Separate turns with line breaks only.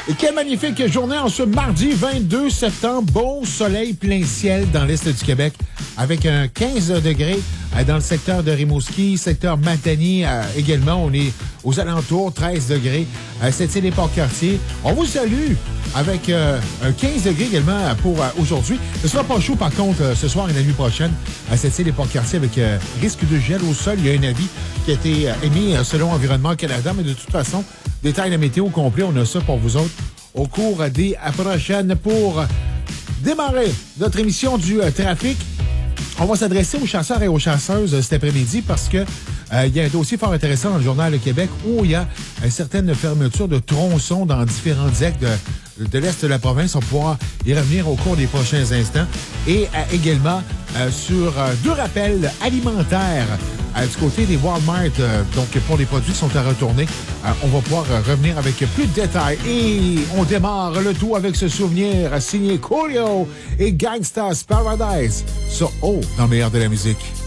Et quelle magnifique journée en ce mardi 22 septembre. Beau soleil plein ciel dans l'est du Québec avec un 15 degrés dans le secteur de Rimouski, secteur Matanie également. On est aux alentours, 13 degrés à Sept-Îles-et-Port-Cartier. On vous salue avec un 15 degrés également pour aujourd'hui. Ce sera pas chaud par contre ce soir et la nuit prochaine à Sept-Îles-et-Port-Cartier avec risque de gel au sol. Il y a un avis qui a été émis selon Environnement Canada, mais de toute façon, détail de météo complet, on a ça pour vous autres au cours des prochaines. Pour démarrer notre émission du trafic, on va s'adresser aux chasseurs et aux chasseuses cet après-midi parce que il y a un dossier fort intéressant dans le Journal Le Québec où il y a une certaine fermeture de tronçons dans différents districts de l'est de la province. On pourra y revenir au cours des prochains instants. Et également sur deux rappels alimentaires du côté des Walmart, donc pour les produits qui sont à retourner. On va pouvoir revenir avec plus de détails. Et on démarre le tout avec ce souvenir signé Coolio et Gangsta's Paradise sur O dans le meilleur de la musique.